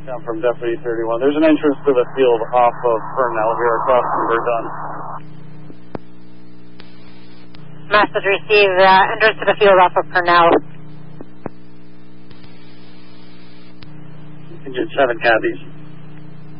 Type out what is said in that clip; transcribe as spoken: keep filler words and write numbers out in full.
Down from Deputy thirty-one. There's an entrance to the field off of Purnell here across from Verdun. Message received. Uh, entrance to the field off of Purnell. Engine seven copies.